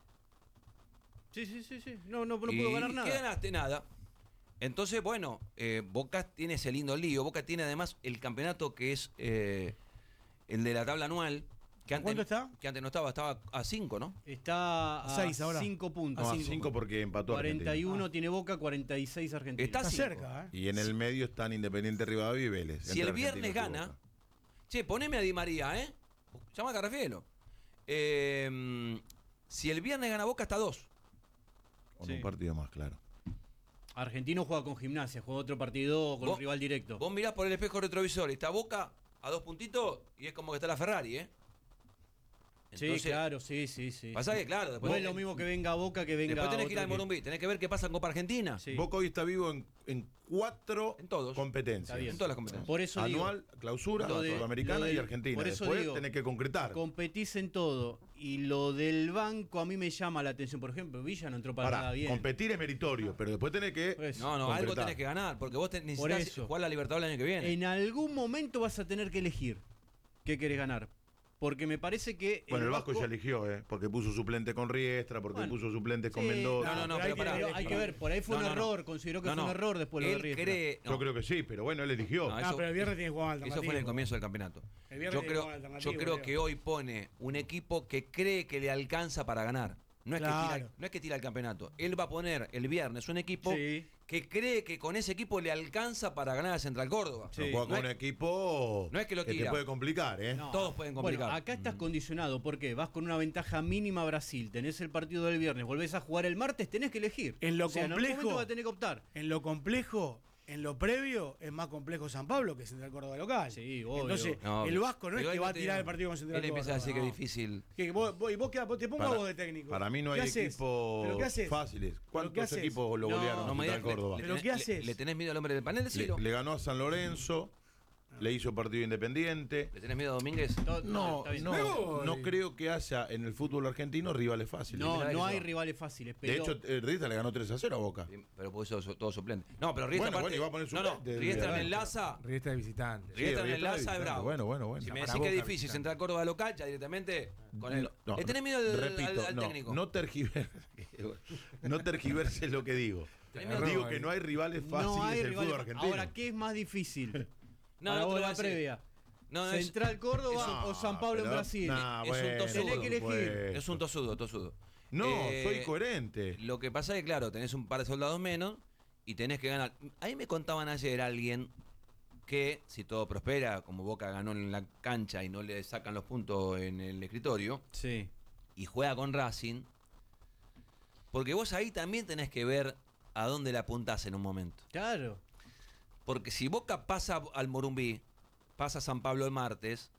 Sí, sí, sí, sí. No, no, no y pudo ganar nada. ¿Qué ganaste? Nada. Entonces, bueno, eh, Boca tiene ese lindo lío. Boca tiene además el campeonato que es eh, el de la tabla anual. Que antes, ¿Cuánto está? Que antes no estaba, estaba a cinco, ¿no? Está A a seis ahora. cinco puntos. No, a cinco. cinco porque empató cuarenta y uno Ah. tiene Boca, cuarenta y seis Argentina. Está Está cinco. cerca, ¿eh? Y en el medio están Independiente Rivadavia y Vélez. Si entre el viernes Argentinos y gana, Boca. che, poneme a Di María, ¿eh? Llama a Carrafielo. Eh, si el viernes gana Boca, está dos. Con Sí. un partido más, claro. Argentino juega con Gimnasia, juega otro partido con Vos- un rival directo. Vos mirás por el espejo retrovisor y está Boca a dos puntitos y es como que está la Ferrari, ¿eh? Sí, claro, sí, sí, sí. Pasa que, claro, después, No es lo mismo que venga Boca que venga después tenés que ir otro al Morumbí, tenés que ver qué pasa en Copa Argentina. Sí. Boca hoy está vivo en, en cuatro En todos. competencias. Está bien. En todas las competencias. Por eso Anual, clausura, Lo de- sudamericana lo de- y argentina. por eso Después digo, tenés que concretar. digo, competís en todo. Y lo del banco a mí me llama la atención. Por ejemplo, Villa no entró para Ahora, nada bien. competir es meritorio, pero después tenés que Pues, No, no, algo concretar. tenés que ganar, porque vos te- Por necesitas eso. jugar la Libertadores el año que viene. En algún momento vas a tener que elegir qué querés ganar. Porque me parece que. Bueno, el Vasco ya eligió, ¿eh? Porque puso suplente con Riestra, porque Bueno, puso suplente con sí, Mendoza. No, no, no, pero hay pero que pará. ver, Pero hay que ver, por ahí fue No, un no, no. error. Consideró que No, fue un no. error después lo de Él Riestra. cree. Yo no, creo que sí, pero bueno, él eligió. No, Ah, eso- pero el viernes tiene que jugar Eso alternativo. fue en el comienzo del campeonato. El viernes Yo tiene que creo, jugar yo alternativo, creo creo. que hoy pone un equipo que cree que le alcanza para ganar. No es, que Claro. tira, no es que tira el campeonato. Él va a poner el viernes un equipo Sí. que cree que con ese equipo le alcanza para ganar a Central Córdoba. No Sí. juega con No un es- equipo no es que lo te tira. puede complicar, ¿eh? No. Todos pueden complicar. Bueno, acá estás condicionado. ¿Por qué? Vas con una ventaja mínima a Brasil. Tenés el partido del viernes. Volvés a jugar el martes. Tenés que elegir. En lo o sea, en algún complejo- momento vas a tener que optar. En lo complejo, en lo previo, es más complejo San Pablo que Central Córdoba local. Sí, obvio. Entonces, No, el Vasco no es pero que él va a te- tirar el partido con Central Él Córdoba. empieza a decir que no. es difícil. Que vos, vos, y vos, queda- te ponga Para- vos de técnico. Para mí no ¿Qué hay haces? equipos ¿Pero qué haces? fáciles. ¿Pero qué ¿Cuántos haces? equipos lo No, golearon No a me Central digas, Córdoba? le, ¿Pero le- qué le- haces? le tenés miedo al hombre del panel? Le, Decilo. le ganó a San Lorenzo, le hizo partido independiente. ¿Le tenés miedo a Domínguez? To- No, está bien. no, Me voy. no creo que haya en el fútbol argentino rivales fáciles. No, Mirá no eso. hay rivales fáciles. De Pero hecho, eh, Riestra le ganó tres a cero a Boca. Sí, Pero por eso todo suplente. No, pero Riestra Bueno, aparte- bueno, y va a poner No, no, suplente. Riestra en Bueno. el Laza. Riestra de visitante. Sí, Riestra en el Riestra Laza es visitante. bravo. Bueno, bueno, bueno. Si me Para decís que es Boca difícil visitante. Central Córdoba local, ya directamente con el. No, ¿Le tenés miedo al, repito, al- al no, técnico? No tergiverses, no tergiverses lo que digo. Tenés miedo. Digo que no hay rivales fáciles no hay del rivales. fútbol argentino. Ahora, ¿qué es más difícil? No, Para no te vos lo voy a la decir. previa. No, no, es- ¿Central Córdoba No, o San Pablo en pero- Brasil? nah, Es un bueno, tosudo. Tenés que elegir. por supuesto. Es un tosudo, tosudo. No, Eh, soy coherente. Lo que pasa es que, claro, tenés un par de soldados menos y tenés que ganar. Ahí me contaban ayer alguien que, si todo prospera, como Boca ganó en la cancha y no le sacan los puntos en el escritorio, Sí. y juega con Racing, porque vos ahí también tenés que ver a dónde le apuntás en un momento. Claro. Porque si Boca pasa al Morumbí, pasa a San Pablo el martes,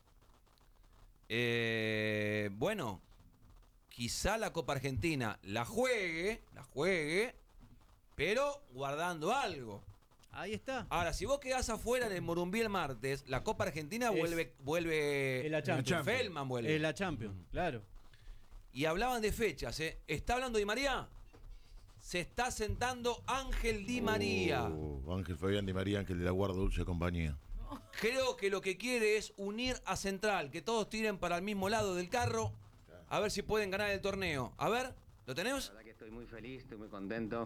eh, bueno, quizá la Copa Argentina la juegue, la juegue, pero guardando algo. Ahí está. Ahora, si vos quedás afuera en el Morumbí el martes, la Copa Argentina Es- vuelve, vuelve, Es la Champions. Feldman vuelve. Es la Champions, claro. Y hablaban de fechas, ¿eh? ¿Está hablando Di María? Se está sentando Ángel Di María. Oh, Ángel Fabián Di María, Ángel de la Guarda Dulce Compañía. Creo que lo que quiere es unir a Central, que todos tiren para el mismo lado del carro, a ver si pueden ganar el torneo. A ver, ¿lo tenemos? La verdad que estoy muy feliz, estoy muy contento.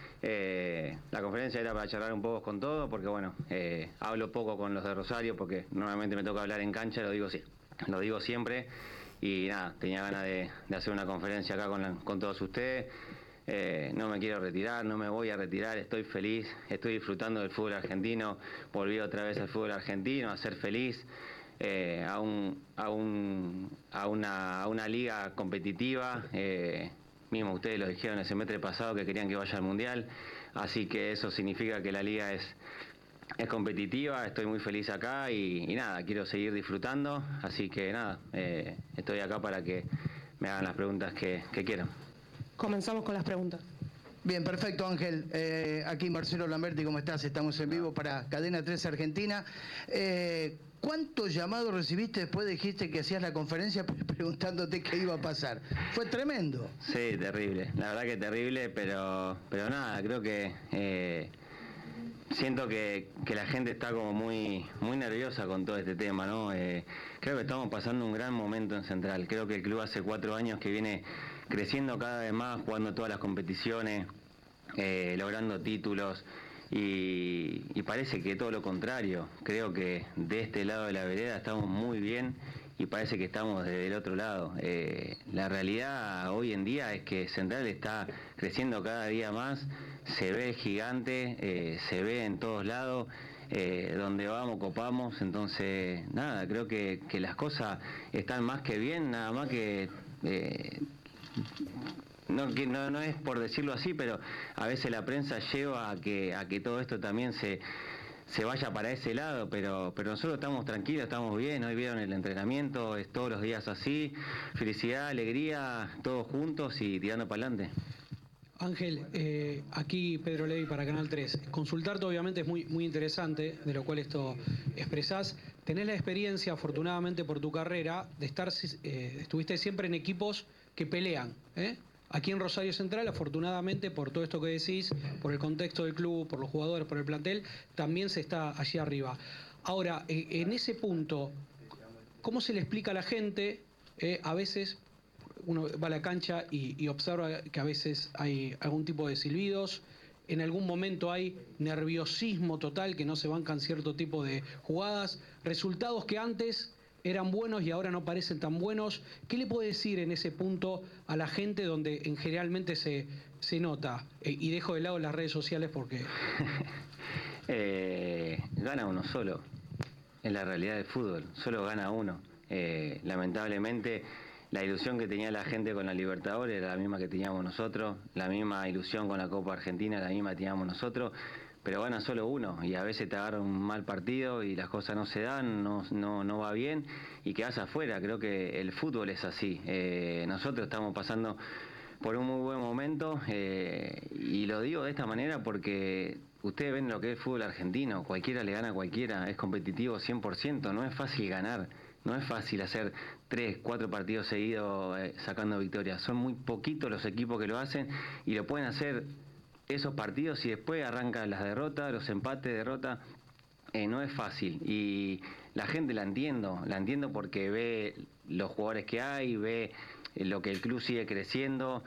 Eh, la conferencia era para charlar un poco con todo, porque bueno, eh, hablo poco con los de Rosario, porque normalmente me toca hablar en cancha, lo digo, sí, lo digo siempre. Y nada, tenía ganas de, de hacer una conferencia acá con, la- con todos ustedes. Eh, no me quiero retirar, no me voy a retirar, estoy feliz, estoy disfrutando del fútbol argentino, volví otra vez al fútbol argentino, a ser feliz, eh, a, un, a, un, a, una, a una liga competitiva, eh, mismo ustedes lo dijeron el semestre pasado que querían que vaya al Mundial, así que eso significa que la liga es, es competitiva, estoy muy feliz acá y, y nada, quiero seguir disfrutando, así que nada, eh, estoy acá para que me hagan las preguntas que, que quieran. Comenzamos con las preguntas. Bien, perfecto, Ángel. Eh, aquí Marcelo Lamberti, ¿cómo estás? Estamos en vivo para Cadena tres Argentina. Eh, ¿Cuántos llamados recibiste después dijiste que hacías la conferencia preguntándote qué iba a pasar? Fue tremendo. Sí, terrible, la verdad que terrible, pero, pero nada, creo que eh, siento que, que la gente está como muy, muy nerviosa con todo este tema, ¿no? Eh, creo que estamos pasando un gran momento en Central. Creo que el club hace cuatro años que viene creciendo cada vez más, jugando todas las competiciones, eh, logrando títulos. Y, y parece que todo lo contrario. Creo que de este lado de la vereda estamos muy bien y parece que estamos desde el otro lado. Eh, la realidad hoy en día es que Central está creciendo cada día más, se ve gigante, eh, se ve en todos lados, eh, donde vamos copamos, entonces nada, creo que, que las cosas están más que bien, nada más que... Eh, no, no, no es por decirlo así, pero a veces la prensa lleva a que, a que todo esto también se, se vaya para ese lado, pero, pero nosotros estamos tranquilos, estamos bien, hoy vieron el entrenamiento, es todos los días así, felicidad, alegría, todos juntos y tirando para adelante. Ángel, eh, aquí Pedro Levi para Canal tres. Consultarte obviamente es muy, muy interesante, de lo cual esto expresás. Tenés la experiencia, afortunadamente por tu carrera, de estar, eh, estuviste siempre en equipos que pelean, ¿eh? Aquí en Rosario Central, afortunadamente, por todo esto que decís, por el contexto del club, por los jugadores, por el plantel, también se está allí arriba. Ahora, eh, en ese punto, ¿cómo se le explica a la gente? Eh, a veces uno va a la cancha y, y observa que a veces hay algún tipo de silbidos, en algún momento hay nerviosismo total, que no se bancan cierto tipo de jugadas, resultados que antes eran buenos y ahora no parecen tan buenos. ¿Qué le puede decir en ese punto a la gente donde en generalmente se, se nota? Eh, y dejo de lado las redes sociales porque... eh, gana uno solo, es la realidad del fútbol, solo gana uno. Eh, lamentablemente la ilusión que tenía la gente con la Libertadores era la misma que teníamos nosotros, la misma ilusión con la Copa Argentina, la misma que teníamos nosotros, pero gana solo uno y a veces te agarra un mal partido y las cosas no se dan, no, no, no va bien y quedás afuera. Creo que el fútbol es así. Eh, nosotros estamos pasando por un muy buen momento eh, y lo digo de esta manera porque ustedes ven lo que es el fútbol argentino, cualquiera le gana a cualquiera, es competitivo cien por ciento, no es fácil ganar. No es fácil hacer tres, cuatro partidos seguidos eh, sacando victorias. Son muy poquitos los equipos que lo hacen y lo pueden hacer esos partidos y después arrancan las derrotas, los empates, derrotas. Eh, no es fácil y la gente la entiendo, la entiendo porque ve los jugadores que hay, ve lo que el club sigue creciendo.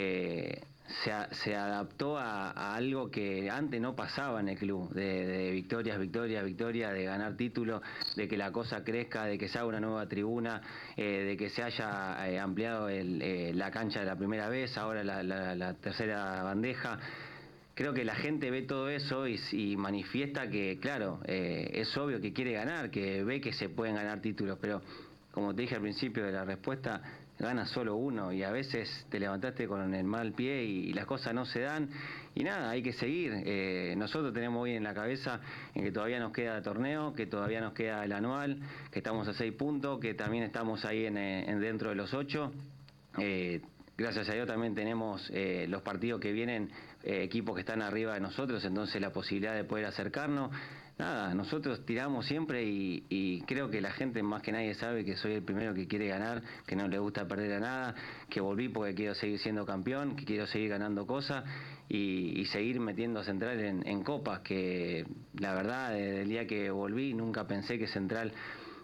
Eh, Se, a, se adaptó a, a algo que antes no pasaba en el club, de, de victorias, victorias, victorias, de ganar títulos, de que la cosa crezca, de que se haga una nueva tribuna, eh, de que se haya eh, ampliado el, eh, la cancha de la primera vez, ahora la, la, la tercera bandeja. Creo que la gente ve todo eso y, y manifiesta que, claro, eh, es obvio que quiere ganar, que ve que se pueden ganar títulos, pero como te dije al principio de la respuesta, gana solo uno y a veces te levantaste con el mal pie y, y las cosas no se dan y nada, hay que seguir. Eh, nosotros tenemos hoy en la cabeza en que todavía nos queda el torneo, que todavía nos queda el anual, que estamos a seis puntos, que también estamos ahí en, en dentro de los ocho. Eh, gracias a Dios también tenemos eh, los partidos que vienen, eh, equipos que están arriba de nosotros, entonces la posibilidad de poder acercarnos. Nada, nosotros tiramos siempre y, y creo que la gente más que nadie sabe que soy el primero que quiere ganar, que no le gusta perder a nada, que volví porque quiero seguir siendo campeón, que quiero seguir ganando cosas y, y seguir metiendo a Central en, en copas, que la verdad desde el día que volví nunca pensé que Central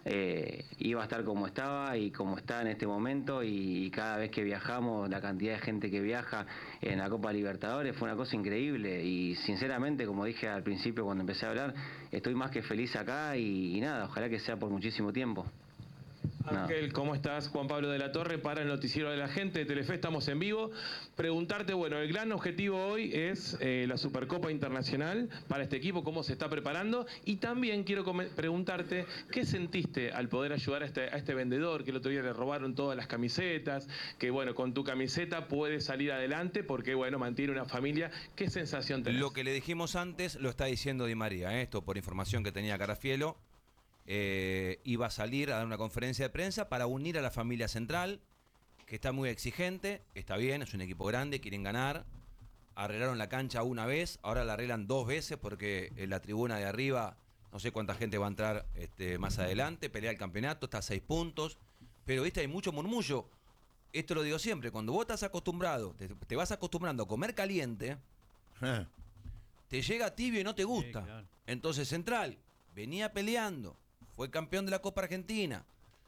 eh, iba a estar como estaba y como está en este momento y, y cada vez que viajamos, la cantidad de gente que viaja en la Copa Libertadores fue una cosa increíble y sinceramente, como dije al principio cuando empecé a hablar, estoy más que feliz acá y, y nada, ojalá que sea por muchísimo tiempo. Ángel, ¿cómo estás? Juan Pablo de la Torre para el Noticiero de la Gente de Telefe, estamos en vivo. Preguntarte, bueno, el gran objetivo hoy es eh, la Supercopa Internacional para este equipo, cómo se está preparando y también quiero preguntarte, ¿qué sentiste al poder ayudar a este, a este vendedor que el otro día le robaron todas las camisetas, que bueno, con tu camiseta puede salir adelante porque bueno, mantiene una familia? ¿Qué sensación tenés? Lo que le dijimos antes lo está diciendo Di María, ¿eh? Esto por información que tenía Carafielo. Eh, iba a salir a dar una conferencia de prensa para unir a la familia Central, que está muy exigente, está bien, es un equipo grande, quieren ganar, arreglaron la cancha una vez, ahora la arreglan dos veces porque en la tribuna de arriba, no sé cuánta gente va a entrar este, más adelante, pelea el campeonato, está a seis puntos, pero viste, hay mucho murmullo, esto lo digo siempre, cuando vos estás acostumbrado, te, te vas acostumbrando a comer caliente, eh. te llega tibio y no te gusta, sí, claro. Entonces Central venía peleando, fue campeón de la Copa Argentina,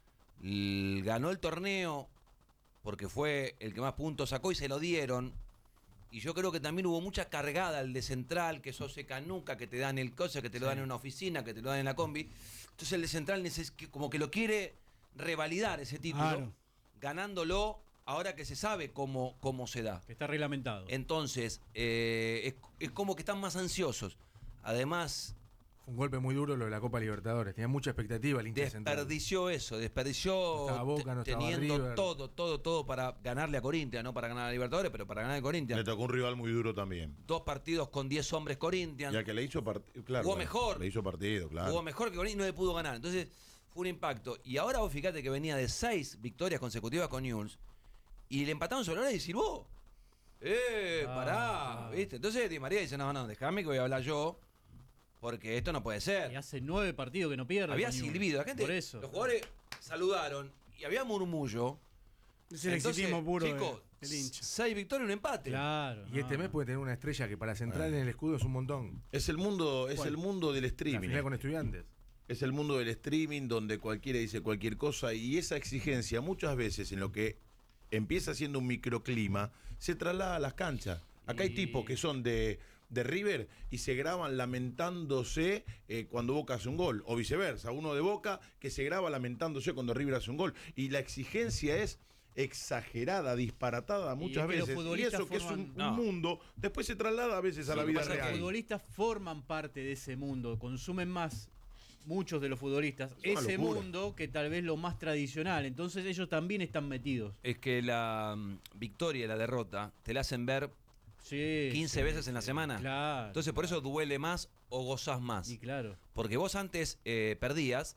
ganó el torneo porque fue el que más puntos sacó y se lo dieron. Y yo creo que también hubo mucha cargada al de Central, que sos canuca, que te dan el coche, que te lo dan en una oficina, que te lo dan en la combi. Entonces el de Central como que lo quiere revalidar ese título, claro, ganándolo ahora que se sabe cómo, cómo se da. Que está reglamentado. Entonces, eh, es, es como que están más ansiosos. Además, Un golpe muy duro lo de la Copa Libertadores. Tenía mucha expectativa el Inter Central. Desperdició eso, desperdició No estaba Boca, no te- estaba teniendo River. todo, todo, todo para ganarle a Corinthians, no para ganar a Libertadores, pero para ganar a Corinthians. Le tocó un rival muy duro también. Dos partidos con diez hombres Corinthians. Y al que le hizo partido, claro. Jugó bueno, mejor. Le hizo partido, claro. Jugó mejor que Corinthians y no le pudo ganar. Entonces, fue un impacto. Y ahora vos fíjate que venía de seis victorias consecutivas con Newell's y le empataron sobre la hora y decir, vos, eh, Ah, pará, ah. ¿viste? Entonces Di María dice, no, no, déjame que voy a hablar yo, porque esto no puede Y ser. hace nueve partidos que no pierde. Había con Newell's. silbido, la gente, Por eso. los jugadores saludaron y había murmullo. Es el Entonces, exitismo puro de- chicos, del hincha. seis victorias y un empate. Claro. Y este no. mes puede tener una estrella que para centrar Bueno. en el escudo es un montón. Es el mundo, es ¿Cuál? el mundo del La streaming. final con Estudiantes. Es el mundo del streaming donde cualquiera dice cualquier cosa y esa exigencia muchas veces en lo que empieza siendo un microclima se traslada a las canchas. Acá hay Y- tipos que son de, de River y se graban lamentándose eh, cuando Boca hace un gol o viceversa. Uno de Boca que se graba lamentándose cuando River hace un gol. Y la exigencia es exagerada, disparatada muchas es que los veces. Y futbolistas eso que es un, forman- un no. mundo, después se traslada a veces a Sí, la lo que vida pasa es que Los real. futbolistas forman parte de ese mundo, consumen más, muchos de los futbolistas, Es una ese locura. mundo que tal vez lo más tradicional. Entonces ellos también están metidos. Es que la mm, victoria y la derrota te la hacen ver Sí, quince sí, veces en la sí. semana. Claro. Entonces por eso duele más o gozás más. Y claro. Porque vos antes eh, perdías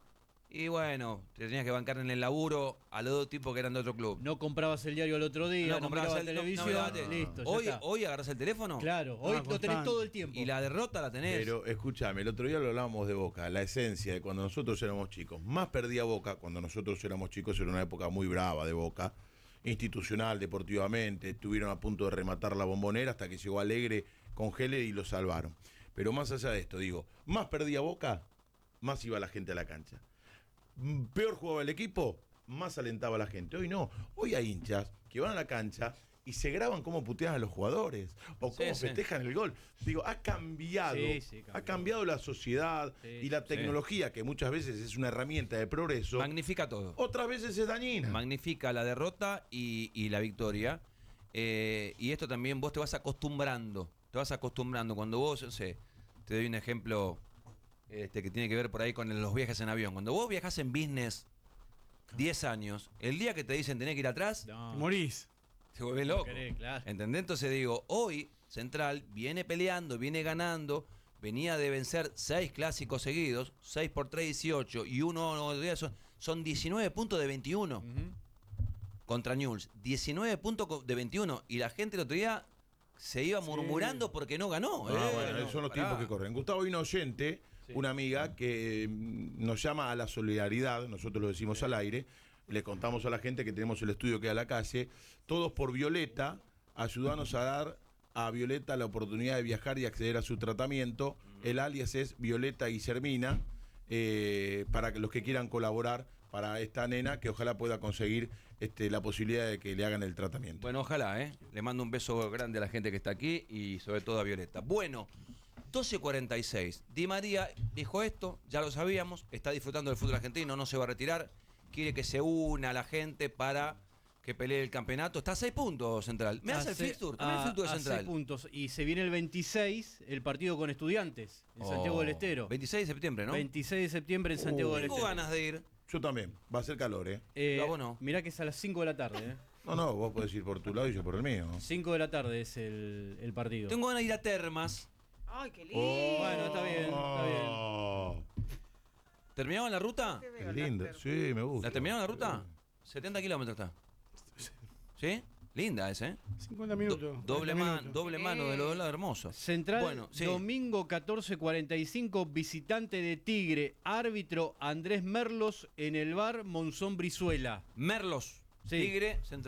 y bueno, te tenías que bancar en el laburo a los dos tipos que eran de otro club. No comprabas el diario el otro día, no, comprabas mirabas el- no- televisión, no, mirabas tele- listo, ya Hoy, está. hoy agarrás el teléfono Claro, hoy Ah, lo tenés constante. todo el tiempo. y la derrota la tenés. Pero escúchame, el otro día lo hablábamos de Boca, la esencia de cuando nosotros éramos chicos. Más perdía Boca cuando nosotros éramos chicos, era una época muy brava de Boca, institucional, deportivamente. Estuvieron a punto de rematar la Bombonera hasta que llegó Alegre con Heller y lo salvaron. Pero más allá de esto, digo, más perdía Boca, más iba la gente a la cancha. Mm, Peor jugaba el equipo, más alentaba a la gente. Hoy no, hoy hay hinchas que van a la cancha y se graban cómo putean a los jugadores o cómo Sí, sí. festejan el gol. Digo, ha cambiado, Sí, sí, ha cambió. cambiado la sociedad Sí, y la sí. tecnología, que muchas veces es una herramienta de progreso, Magnifica todo. otras veces es dañina. Magnifica la derrota y, y la victoria. Eh, y esto también vos te vas acostumbrando. Te vas acostumbrando. Cuando vos, no sé, te doy un ejemplo este, que tiene que ver por ahí con los viajes en avión. Cuando vos viajás en business diez años, el día que te dicen tenés que ir atrás, No, Te morís. te vuelves no loco. querés, claro. ¿Entendés? Entonces digo, hoy Central viene peleando, viene ganando, venía de vencer seis clásicos seguidos, seis por tres, dieciocho, y uno de esos son diecinueve puntos de veintiuno Ujú. contra Newell's. diecinueve puntos co- de veintiuno, y la gente el otro día se iba murmurando porque no ganó. Ah, Eh, bueno, no, esos son los pará. tiempos que corren. Gustavo Inocente, Sí. una amiga que mm, nos llama a la solidaridad, nosotros lo decimos al aire, le contamos a la gente que tenemos el estudio que da a la calle, todos por Violeta, ayudanos a dar a Violeta la oportunidad de viajar y acceder a su tratamiento. El alias es Violeta Guillermina, eh, para que los que quieran colaborar para esta nena, que ojalá pueda conseguir este, la posibilidad de que le hagan el tratamiento. Bueno, ojalá, ¿eh? Le mando un beso grande a la gente que está aquí y sobre todo a Violeta. Bueno, doce cuarenta y seis. Di María dijo esto, ya lo sabíamos, está disfrutando del fútbol argentino, no se va a retirar, quiere que se una la gente para que pelee el campeonato. Está a seis puntos, Central. ¿Me hace el Hace- fixture? Dame el a- fixture de a Central. seis puntos. Y se viene el veintiséis, el partido con Estudiantes, en Santiago del Oh, Estero. veintiséis de septiembre, ¿no? veintiséis de septiembre en Santiago Uh, del Tengo Estero. ganas de ir. Yo también, va a ser calor, ¿eh? Eh, No, vos no. Mirá que es a las cinco de la tarde. ¿eh? No, no, vos podés ir por tu lado y yo por el mío. cinco de la tarde es el, el partido. Tengo ganas de ir a Termas. Ay, qué lindo. Bueno, está bien, está bien. Oh, ¿Terminaron la ruta? qué lindo. Sí, me gusta. ¿La terminaron la ruta? setenta kilómetros está. ¿Sí? Linda esa, ¿eh? cincuenta Do- minutos. doble, cuarenta man- minutos. doble mano de los dos lados, hermoso. Central, Bueno, sí. domingo catorce cuarenta y cinco, visitante de Tigre, árbitro Andrés Merlos en el bar Monzón Brizuela. Merlos, Sí. Tigre, Central.